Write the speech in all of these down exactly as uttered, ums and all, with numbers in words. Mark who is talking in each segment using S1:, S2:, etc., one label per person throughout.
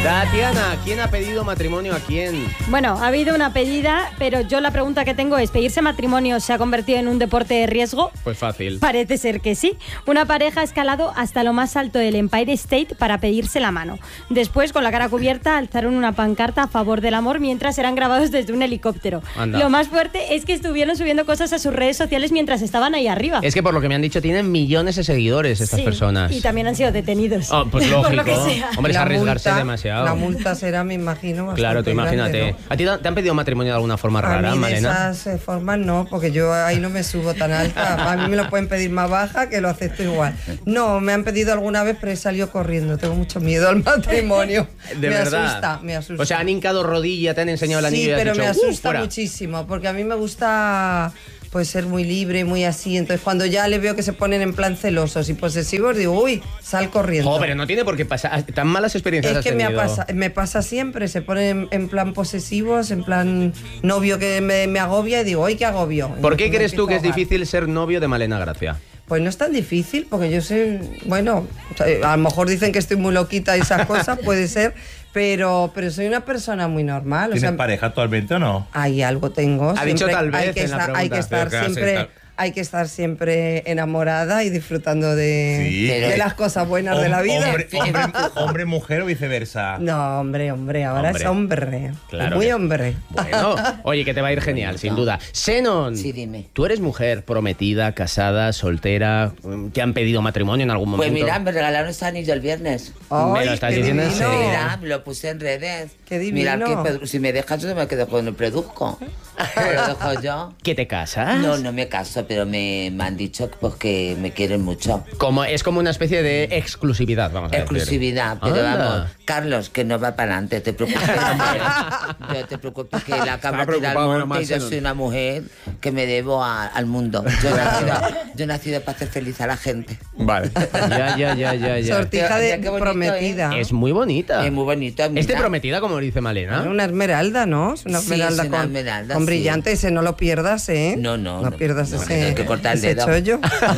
S1: Tatiana, ¿quién ha pedido matrimonio a quién?
S2: Bueno, ha habido una pedida, pero yo la pregunta que tengo es, ¿pedirse matrimonio se ha convertido en un deporte de riesgo?
S1: Pues fácil.
S2: Parece ser que sí. Una pareja ha escalado hasta lo más alto del Empire State para pedirse la mano. Después, con la cara cubierta, alzaron una pancarta a favor del amor mientras eran grabados desde un helicóptero.
S1: Anda.
S2: Lo más fuerte es que estuvieron subiendo cosas a sus redes sociales mientras estaban ahí arriba.
S1: Es que por lo que me han dicho tienen millones de seguidores estas
S2: Sí,
S1: personas.
S2: y también han sido detenidos.
S1: Oh, pues lógico.
S2: Por lo que sea.
S1: Hombre, es
S3: La
S1: arriesgarse
S3: multa,
S1: demasiado.
S3: La multa será, me imagino, bastante
S1: Claro, tú imagínate.
S3: grande, ¿no?
S1: ¿A ti te han pedido matrimonio de alguna forma
S3: A
S1: rara,
S3: mí de
S1: Malena?
S3: esas eh, formas no, porque yo ahí no me subo tan alta. A mí me lo pueden pedir más baja, que lo acepto igual. No, me han pedido alguna vez, pero he salido corriendo. Tengo mucho miedo al matrimonio.
S1: De
S3: me
S1: verdad.
S3: asusta, me asusta.
S1: O sea, han hincado rodilla, te han enseñado el anillo
S3: Sí,
S1: y has
S3: pero
S1: dicho,
S3: me
S1: "Uh,
S3: asusta
S1: fuera".
S3: muchísimo, porque a mí me gusta pues ser muy libre, muy así. Entonces, cuando ya le veo que se ponen en plan celosos y posesivos, digo, uy, sal corriendo.
S1: Oh, pero no tiene por qué pasar. Tan malas experiencias
S3: Es
S1: has
S3: que me, ha
S1: tenido.
S3: pasa, me pasa siempre, se ponen en, en plan posesivos, en plan novio que me, me agobia y digo, ¡ay, qué agobio!
S1: ¿Por qué
S3: Entonces me
S1: crees tú
S3: empiezo
S1: que
S3: a
S1: es
S3: ahogar.
S1: difícil ser novio de Malena Gracia?
S3: Pues no es tan difícil, porque yo sé, bueno, o sea, a lo mejor dicen que estoy muy loquita y esas cosas, puede ser, pero, pero soy una persona muy normal. O
S4: ¿Tienes
S3: sea,
S4: pareja actualmente o no?
S3: Ahí algo tengo.
S1: Ha dicho
S3: siempre
S1: tal vez
S3: hay que
S1: en la
S3: estar, hay que
S1: pregunta.
S3: estar
S4: Pero que has
S3: siempre,
S4: estado-
S3: hay que estar siempre enamorada y disfrutando de,
S4: Sí.
S3: de
S4: Pero-
S3: las cosas buenas de la vida.
S4: Hombre, hombre, hombre, mujer o viceversa.
S3: No, hombre, hombre, ahora
S1: Hombre.
S3: es hombre.
S1: Claro
S3: Muy
S1: que-
S3: hombre.
S1: Bueno, oye, que te va a ir genial, sin duda. Xenon,
S5: Sí, dime.
S1: tú eres mujer prometida, casada, soltera, ¿te han pedido matrimonio en algún
S5: Pues
S1: momento?
S5: mira, me regalaron ese anillo el viernes.
S1: ¿Me lo
S3: Ay,
S1: estás
S3: qué
S1: diciendo en
S3: divino.
S1: serio?
S5: Mira, lo puse en redes.
S3: Qué
S5: Mira,
S3: divino.
S5: que produ- si me dejas yo me quedo con el produzco. Lo dejo yo.
S1: ¿Que te casas?
S5: No, no me caso, pero me, me han dicho pues, que me quieren mucho.
S1: Como, es como una especie de exclusividad, vamos a decir.
S5: Exclusividad, pero
S1: Anda.
S5: vamos, Carlos, que no va para adelante, te preocupes. hombre. Yo te preocupes que la cama tira al
S1: preocupado, bueno,
S5: monte y
S1: más,
S5: yo
S1: Xenon.
S5: soy una mujer que me debo a- al mundo. Yo he, nacido, yo he nacido para hacer feliz a la gente.
S1: Vale. Ya, ya, ya, ya, ya.
S3: Sortija de
S5: Mira qué bonito,
S3: prometida.
S1: Es muy bonita.
S5: Es muy bonito. mira.
S1: ¿Es de prometida, como dice Malena?
S3: Una esmeralda, ¿no? Es una
S5: Sí,
S3: esmeralda
S5: es una
S3: con,
S5: esmeralda,
S3: con
S5: sí.
S3: brillante. Ese no lo pierdas, ¿eh?
S5: No, no,
S3: No
S5: no.
S3: pierdas
S5: No,
S3: ese,
S5: hay que cortar el
S3: ese
S5: dedo.
S3: chollo.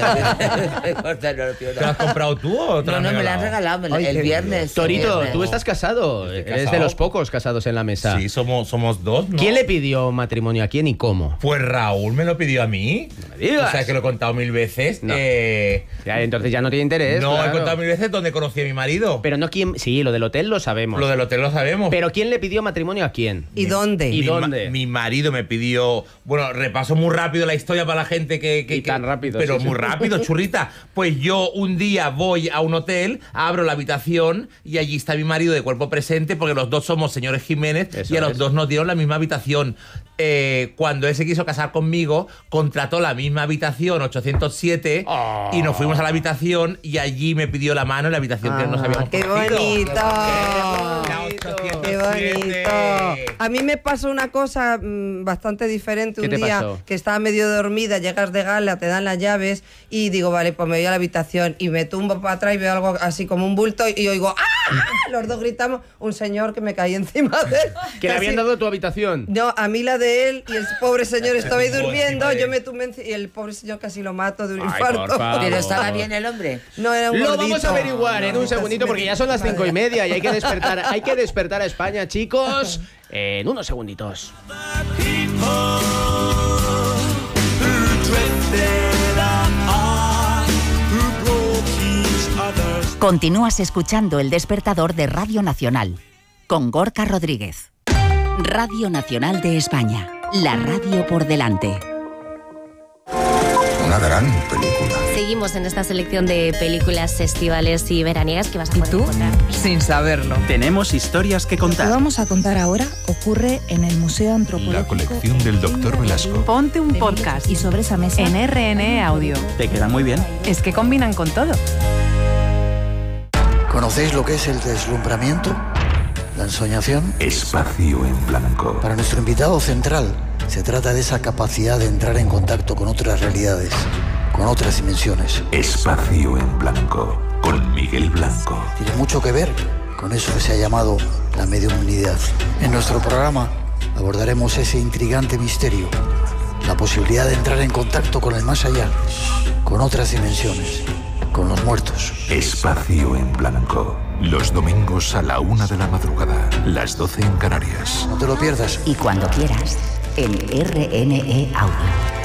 S5: No, hay que cortar, no lo pierdo.
S4: ¿Te lo has comprado tú o te
S5: No,
S4: lo
S5: no, me la han regalado me la-
S3: Ay,
S5: el
S3: qué
S5: viernes. el
S1: Torito,
S5: viernes.
S1: tú estás casado.
S4: Estoy
S1: Eres de
S4: casado.
S1: los pocos casados en la mesa.
S4: Sí, somos, somos dos, ¿no?
S1: ¿Quién le pidió matrimonio a quién y cómo?
S4: Pues Raúl me lo pidió a mí.
S1: me digas.
S4: O sea, que lo he contado mil veces.
S1: No.
S4: Eh,
S1: Ya, entonces ya no tiene interés.
S4: no,
S1: claro.
S4: he contado mil veces donde conocí a mi marido.
S1: Pero no quién. Sí, lo del hotel lo sabemos.
S4: Lo del hotel lo sabemos.
S1: Pero ¿quién le pidió matrimonio a quién?
S3: ¿Y dónde?
S1: ¿Y
S4: mi,
S1: dónde?
S4: ma- mi marido me pidió. Bueno, repaso muy rápido la historia para la gente que. que
S1: Y
S4: que-
S1: tan rápido,
S4: Pero
S1: sí,
S4: muy
S1: sí.
S4: rápido, churrita. Pues yo un día voy a un hotel, abro la habitación y allí está mi marido de cuerpo presente, porque los dos somos señores Jiménez
S1: Eso
S4: y a los
S1: es.
S4: dos nos dieron la misma habitación. Eh, cuando él se quiso casar conmigo, contrató la misma habitación, ochocientos siete,
S1: Oh.
S4: y nos fuimos a la habitación y allí me pidió la mano en la habitación que nos habíamos
S3: Ah, ¡Qué
S4: cogido.
S3: bonito!
S4: La ochocientos
S3: ¡Qué bonito! A mí me pasó una cosa mm, bastante diferente
S1: ¿Qué
S3: un
S1: te
S3: día
S1: pasó?
S3: que estaba medio dormida, llegas de gala, te dan las llaves y digo, vale, pues me voy a la habitación y me tumbo para atrás y veo algo así como un bulto y oigo ¡ah! Los dos gritamos, un señor que me caí encima de él.
S1: ¿Que le
S3: Casi-
S1: habían dado tu habitación?
S3: No, a mí la de él y el pobre señor estaba ahí
S4: Encima
S3: durmiendo,
S4: de
S3: yo
S4: él.
S3: me tumbé enci- y el pobre señor casi lo mato de un
S1: Ay,
S3: infarto.
S1: por favor.
S5: Pero estaba bien el hombre.
S3: No, era un
S1: Lo
S3: gordito.
S1: vamos a averiguar en un
S3: No,
S1: segundito porque ya son las cinco y media y hay que despertar, hay que despertar a España, chicos, en unos segunditos.
S6: Continúas escuchando El Despertador de Radio Nacional con Gorka Rodríguez. Radio Nacional de España, la radio por delante.
S7: Una gran película.
S8: Seguimos en esta selección de películas estivales y veraniegas que vas a poder
S9: tú?
S8: encontrar.
S9: Sin saberlo.
S10: Tenemos historias que
S9: Lo que
S10: contar.
S9: vamos a contar ahora ocurre en el Museo Antropológico.
S7: La colección del doctor Velasco.
S11: Ponte un podcast
S9: Y sobre esa mesa
S11: en R N E Audio.
S10: Te queda muy bien.
S11: Es que combinan con todo.
S12: ¿Conocéis lo que es el deslumbramiento? ¿La ensoñación?
S7: Espacio en blanco.
S12: Para nuestro invitado central, se trata de esa capacidad de entrar en contacto con otras realidades, con otras dimensiones.
S7: Espacio en blanco. Con Miguel Blanco.
S12: Tiene mucho que ver con eso que se ha llamado la mediumnidad. En nuestro programa abordaremos ese intrigante misterio, la posibilidad de entrar en contacto con el más allá, con otras dimensiones, con los muertos.
S7: Espacio en blanco. Los domingos a la una de la madrugada, las doce en Canarias.
S12: No te lo pierdas.
S6: Y cuando quieras, en R N E Audio.